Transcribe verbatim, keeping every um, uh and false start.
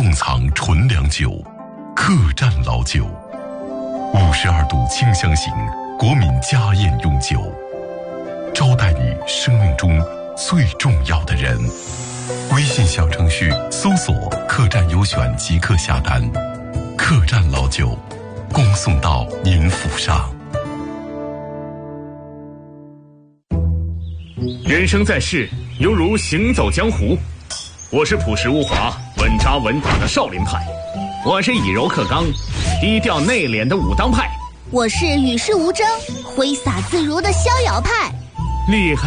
冻藏纯粮酒，客栈老酒，五十二度清香型国民家宴用酒，招待你生命中最重要的人。微信小程序搜索客栈优选即可下单，客栈老酒恭送到您府上。 人生在世，犹如行走江湖。我是朴实无华、稳扎稳打的少林派，我是以柔克刚、低调内敛的武当派， 我是与世无争、挥洒自如的逍遥派。 厉害